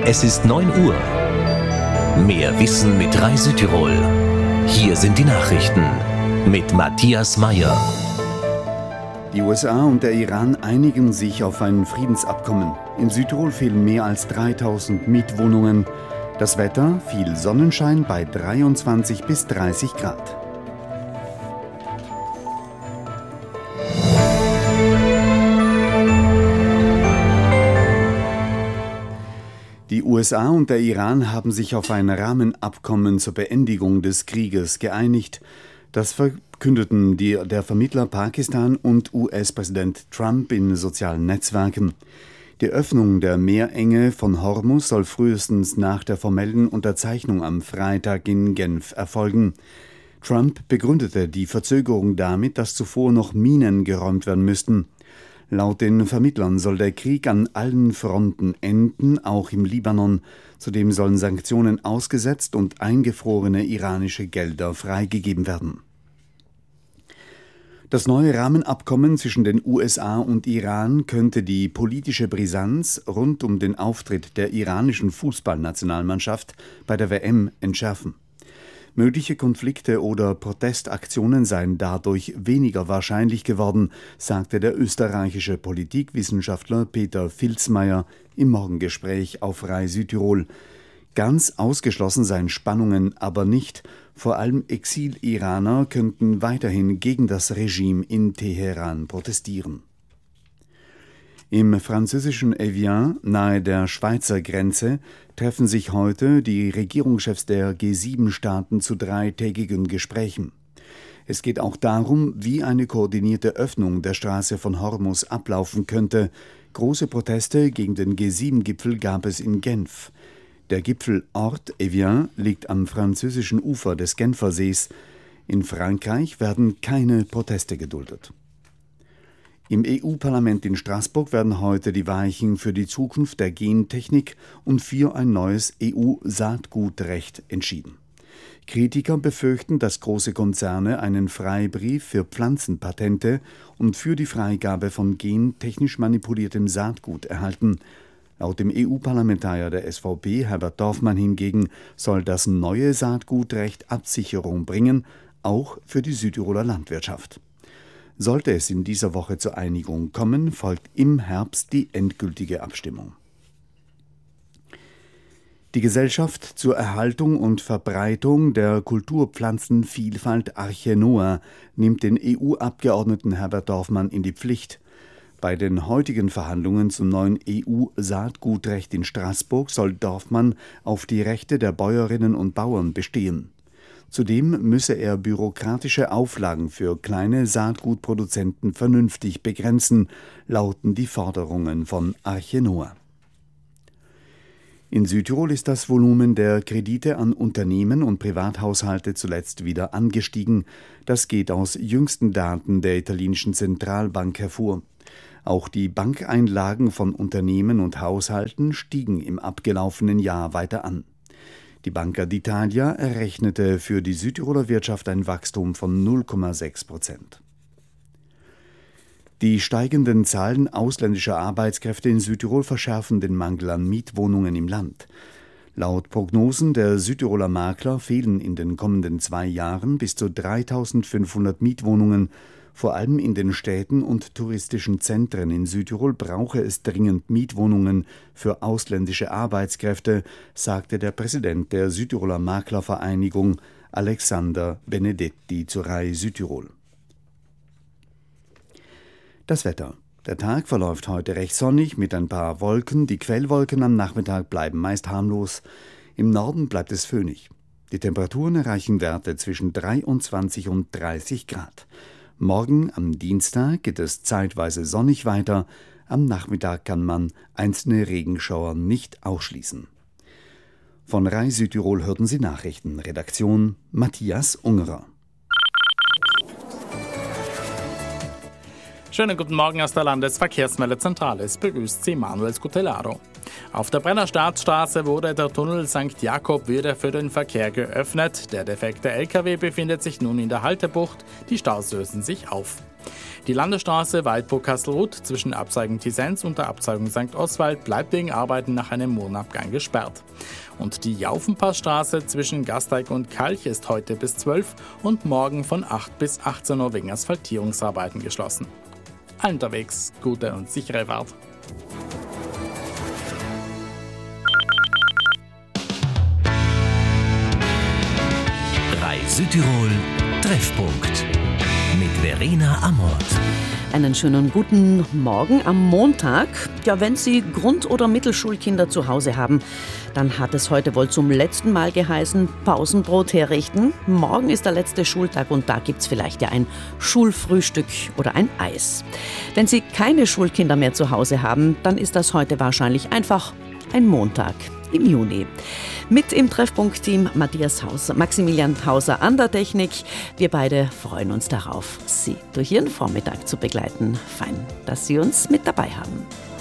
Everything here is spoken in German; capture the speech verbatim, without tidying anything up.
Es ist neun Uhr. Mehr Wissen mit Rai Südtirol. Hier sind die Nachrichten mit Matthias Meyer. Die U S A und der Iran einigen sich auf ein Friedensabkommen. In Südtirol fehlen mehr als dreitausend Mietwohnungen. Das Wetter, viel Sonnenschein bei dreiundzwanzig bis dreißig Grad. Die U S A und der Iran haben sich auf ein Rahmenabkommen zur Beendigung des Krieges geeinigt. Das verkündeten die, der Vermittler Pakistan und U S-Präsident Trump in sozialen Netzwerken. Die Öffnung der Meerenge von Hormuz soll frühestens nach der formellen Unterzeichnung am Freitag in Genf erfolgen. Trump begründete die Verzögerung damit, dass zuvor noch Minen geräumt werden müssten. Laut den Vermittlern soll der Krieg an allen Fronten enden, auch im Libanon. Zudem sollen Sanktionen ausgesetzt und eingefrorene iranische Gelder freigegeben werden. Das neue Rahmenabkommen zwischen den U S A und Iran könnte die politische Brisanz rund um den Auftritt der iranischen Fußballnationalmannschaft bei der W M entschärfen. Mögliche Konflikte oder Protestaktionen seien dadurch weniger wahrscheinlich geworden, sagte der österreichische Politikwissenschaftler Peter Filzmeier im Morgengespräch auf Rai Südtirol. Ganz ausgeschlossen seien Spannungen aber nicht. Vor allem Exil-Iraner könnten weiterhin gegen das Regime in Teheran protestieren. Im französischen Evian, nahe der Schweizer Grenze, treffen sich heute die Regierungschefs der G sieben Staaten zu dreitägigen Gesprächen. Es geht auch darum, wie eine koordinierte Öffnung der Straße von Hormuz ablaufen könnte. Große Proteste gegen den G sieben Gipfel gab es in Genf. Der Gipfelort Evian liegt am französischen Ufer des Genfersees. In Frankreich werden keine Proteste geduldet. Im E U-Parlament in Straßburg werden heute die Weichen für die Zukunft der Gentechnik und für ein neues E U-Saatgutrecht entschieden. Kritiker befürchten, dass große Konzerne einen Freibrief für Pflanzenpatente und für die Freigabe von gentechnisch manipuliertem Saatgut erhalten. Laut dem E U-Parlamentarier der S V P, Herbert Dorfmann hingegen, soll das neue Saatgutrecht Absicherung bringen, auch für die Südtiroler Landwirtschaft. Sollte es in dieser Woche zur Einigung kommen, folgt im Herbst die endgültige Abstimmung. Die Gesellschaft zur Erhaltung und Verbreitung der Kulturpflanzenvielfalt Arche Noah nimmt den E U-Abgeordneten Herbert Dorfmann in die Pflicht. Bei den heutigen Verhandlungen zum neuen E U-Saatgutrecht in Straßburg soll Dorfmann auf die Rechte der Bäuerinnen und Bauern bestehen. Zudem müsse er bürokratische Auflagen für kleine Saatgutproduzenten vernünftig begrenzen, lauten die Forderungen von Arche Noah. In Südtirol ist das Volumen der Kredite an Unternehmen und Privathaushalte zuletzt wieder angestiegen. Das geht aus jüngsten Daten der italienischen Zentralbank hervor. Auch die Bankeinlagen von Unternehmen und Haushalten stiegen im abgelaufenen Jahr weiter an. Die Banca d'Italia errechnete für die Südtiroler Wirtschaft ein Wachstum von null Komma sechs Prozent. Die steigenden Zahlen ausländischer Arbeitskräfte in Südtirol verschärfen den Mangel an Mietwohnungen im Land. Laut Prognosen der Südtiroler Makler fehlen in den kommenden zwei Jahren bis zu dreitausendfünfhundert Mietwohnungen. Vor allem in den Städten und touristischen Zentren in Südtirol brauche es dringend Mietwohnungen für ausländische Arbeitskräfte, sagte der Präsident der Südtiroler Maklervereinigung Alexander Benedetti zu Rai Südtirol. Das Wetter. Der Tag verläuft heute recht sonnig mit ein paar Wolken. Die Quellwolken am Nachmittag bleiben meist harmlos. Im Norden bleibt es föhnig. Die Temperaturen erreichen Werte zwischen dreiundzwanzig und dreißig Grad. Morgen am Dienstag geht es zeitweise sonnig weiter. Am Nachmittag kann man einzelne Regenschauer nicht ausschließen. Von Rai Südtirol hörten Sie Nachrichten. Redaktion Matthias Ungerer. Schönen guten Morgen aus der Landesverkehrsmeldezentrale. Es begrüßt Sie Manuel Scutellaro. Auf der Brenner Staatsstraße wurde der Tunnel Sankt Jakob wieder für den Verkehr geöffnet. Der defekte L K W befindet sich nun in der Haltebucht. Die Staus lösen sich auf. Die Landesstraße Waldburg-Kastelruth zwischen Abzweigung Tissenz und der Abzweigung Sankt Oswald bleibt wegen Arbeiten nach einem Mondabgang gesperrt. Und die Jaufenpassstraße zwischen Gasteig und Kalch ist heute bis zwölf und morgen von acht bis achtzehn Uhr wegen Asphaltierungsarbeiten geschlossen. Allen unterwegs gute und sichere Fahrt. Südtirol Treffpunkt mit Verena Amort. Einen schönen guten Morgen am Montag. Ja, wenn Sie Grund- oder Mittelschulkinder zu Hause haben, dann hat es heute wohl zum letzten Mal geheißen, Pausenbrot herrichten. Morgen ist der letzte Schultag und da gibt's vielleicht ja ein Schulfrühstück oder ein Eis. Wenn Sie keine Schulkinder mehr zu Hause haben, dann ist das heute wahrscheinlich einfach ein Montag im Juni. Mit im Treffpunkt-Team Matthias Hauser, Maximilian Hauser an der Technik. Wir beide freuen uns darauf, Sie durch Ihren Vormittag zu begleiten. Fein, dass Sie uns mit dabei haben.